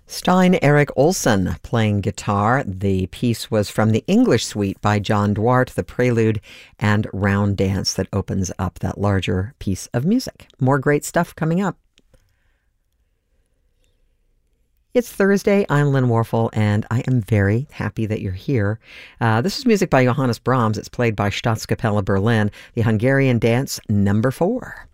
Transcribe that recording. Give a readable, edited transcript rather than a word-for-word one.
Stein Erik Olson playing guitar. The piece was from the English suite by John Duarte, the prelude and round dance that opens up that larger piece of music. More great stuff coming up. It's Thursday. I'm Lynn Warfel, and I am very happy that you're here. This is music by Johannes Brahms. It's played by Staatskapelle Berlin, the Hungarian dance number 4.